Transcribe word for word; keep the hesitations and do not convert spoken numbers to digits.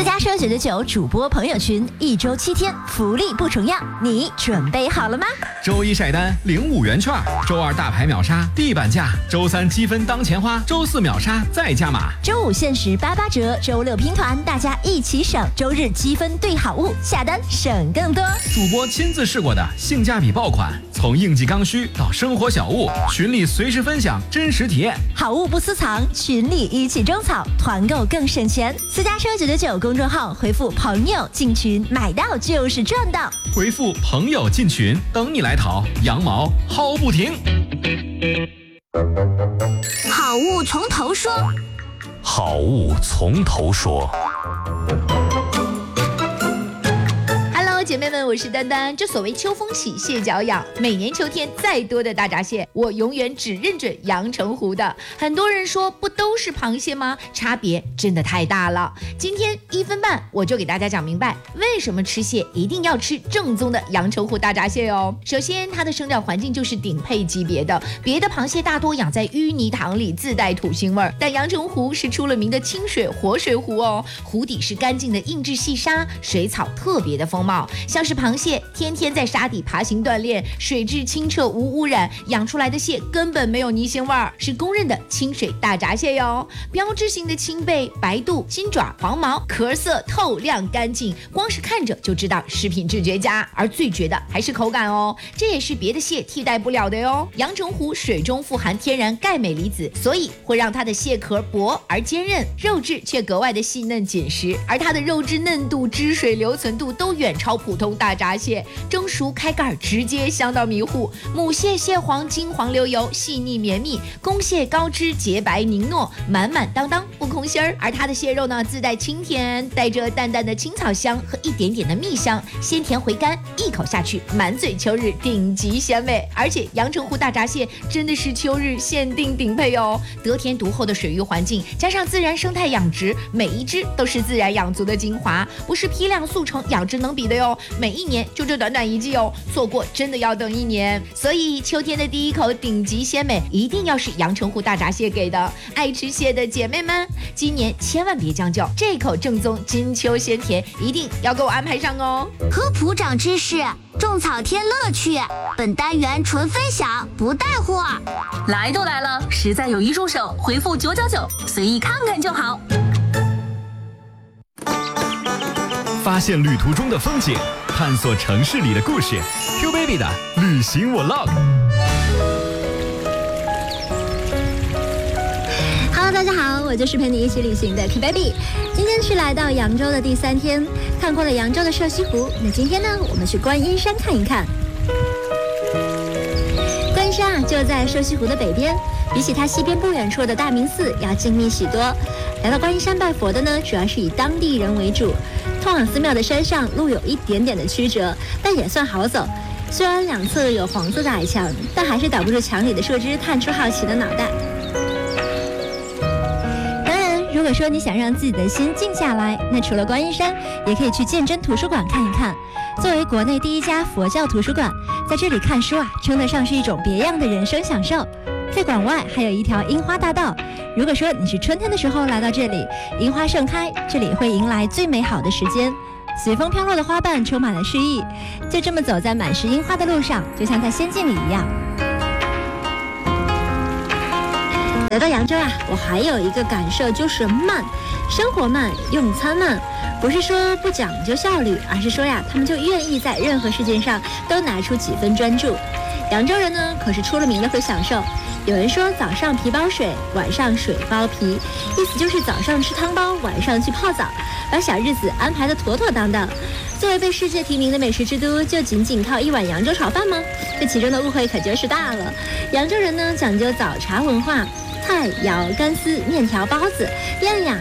家车九九九主播朋友群，一周七天，福利不重样，你准备好了吗？ 周一晒单领五元券，周二大牌秒杀地板价，周三积分当钱花，周四秒杀再加码， 周五限时八八折，周六拼团，大家一起省，周日积分兑好物，下单省更多。 主播亲自试过的性价比爆款，从应季刚需到生活小物，群里随时分享真实体验， 好物不私藏，群里一起种草，团购更省钱。私家车九九九公众号回复朋友进群，买到就是赚到。 回复朋友进群，等你来淘，羊毛薅不停。 好物从头说， 好物从头说。 姐妹们，我是丹丹。这所谓秋风起，蟹脚痒。每年秋天再多的大闸蟹，我永远只认准阳澄湖的。很多人说，不都是螃蟹吗？差别真的太大了。今天一分半，我就给大家讲明白，为什么吃蟹一定要吃正宗的阳澄湖大闸蟹哦。首先，它的生长环境就是顶配级别的，别的螃蟹大多养在淤泥塘里，自带土腥味儿，但阳澄湖是出了名的清水活水湖哦，湖底是干净的硬质细沙，水草特别的丰茂。像是螃蟹天天在沙底爬行锻炼，水质清澈无污染，养出来的蟹根本没有泥腥味儿，是公认的清水大闸蟹哟。标志性的青背、白肚、金爪、黄毛，壳色透亮干净，光是看着就知道食品质绝佳。而最绝的还是口感哦，这也是别的蟹替代不了的哟。阳澄湖水中富含天然钙镁离子，所以会让它的蟹壳薄而坚韧，肉质却格外的细嫩紧实，而它的肉质嫩度、汁水留存度都远超普通大闸蟹，蒸熟开盖直接香到迷糊。母蟹蟹黄金黄流油，细腻绵密；公蟹高脂洁白凝糯，满满当当不空心儿。而它的蟹肉呢，自带清甜，带着淡淡的青草香和一点点的蜜香，鲜甜回甘，一口下去满嘴秋日顶级鲜味。而且阳澄湖大闸蟹真的是秋日限定顶配哦，得天独厚的水域环境，加上自然生态养殖，每一只都是自然养足的精华，不是批量速成养殖能比的哟。每一年就这短短一季哦，错过真的要等一年。所以秋天的第一口顶级鲜美，一定要是阳澄湖大闸蟹给的。爱吃蟹的姐妹们，今年千万别将就，这口正宗金秋鲜甜一定要给我安排上哦。 科普长知识，种草添乐趣。本单元纯分享，不带货。 来都来了，实在有一助手，回复九九九，随意看看就好。 发现旅途中的风景，探索城市里的故事。Q Baby 的旅行我 log。Hello， 大家好，我就是陪你一起旅行的 Q Baby。今天是来到扬州的第三天，看过了扬州的涉溪湖，那今天呢，我们去观音山看一看。观音山啊，就在涉溪湖的北边，比起它西边不远处的大明寺要静谧许多。来到观音山拜佛的呢，主要是以当地人为主。通往寺庙的山上路有一点点的曲折，但也算好走。虽然两侧有黄色的矮墙，但还是挡不住墙里的树枝探出好奇的脑袋。当然，如果说你想让自己的心静下来，那除了观音山，也可以去鉴真图书馆看一看。作为国内第一家佛教图书馆，在这里看书啊，称得上是一种别样的人生享受。在馆外还有一条樱花大道，如果说你是春天的时候来到这里，樱花盛开，这里会迎来最美好的时间。随风飘落的花瓣充满了诗意，就这么走在满是樱花的路上，就像在仙境里一样。来到扬州啊，我还有一个感受就是慢，生活慢，用餐慢。不是说不讲究效率，而是说呀，他们就愿意在任何事件上都拿出几分专注。扬州人呢，可是出了名的会享受。有人说早上皮包水，晚上水包皮，意思就是早上吃汤包，晚上去泡澡，把小日子安排得妥妥当当。作为被世界提名的美食之都，就仅仅靠一碗扬州炒饭吗？这其中的误会可就是大了。扬州人呢，讲究早茶文化，菜肴、干丝、面条、包子，样样